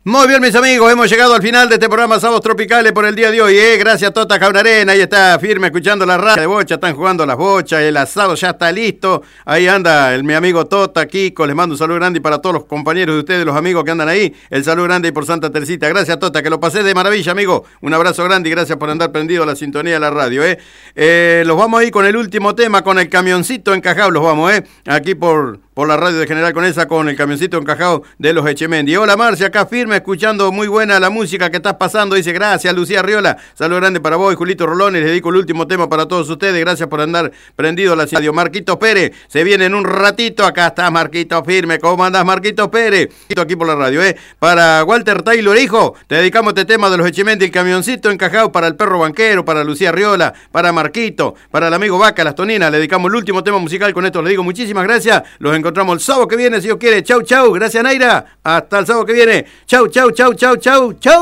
Muy bien, mis amigos, hemos llegado al final de este programa Sábados Tropicales por el día de hoy, Gracias, Tota Caunarena, ahí está firme escuchando la radio de bocha, están jugando las bochas, el asado ya está listo, ahí anda mi amigo Tota, Kiko, les mando un saludo grande para todos los compañeros de ustedes, los amigos que andan ahí, el saludo grande ahí por Santa Teresita. Gracias, Tota, que lo pasé de maravilla, amigo, un abrazo grande y gracias por andar prendido a la sintonía de la radio, Los vamos a ir con el último tema, con el camioncito encajado, los vamos, aquí por la radio de General Conesa, con el camioncito encajado de los Echemendi. Hola Marcia, acá firme, escuchando muy buena la música que estás pasando, dice gracias Lucía Riola, saludo grande para vos y Julito Rolones, les dedico el último tema para todos ustedes, gracias por andar prendido a la radio. Marquitos Pérez, se viene en un ratito, acá está Marquito firme, ¿cómo andás Marquitos Pérez? Aquí por la radio, Para Walter Taylor, hijo, te dedicamos este tema de los Echemendi, el camioncito encajado, para el perro banquero, para Lucía Riola, para Marquito, para el amigo Vaca, las Toninas, le dedicamos el último tema musical, con esto les digo muchísimas gracias, los encontramos el sábado que viene, si Dios quiere. Chau, chau. Gracias, Naira. Hasta el sábado que viene. Chau, chau, chau, chau, chau, chau.